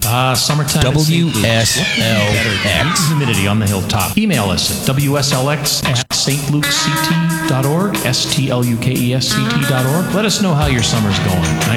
Summertime at St. Luke's. WSLX. Humidity on the hilltop. Email us at wslx@stlukeCT.org, STLUKESCT.org. Let us know how your summer's going.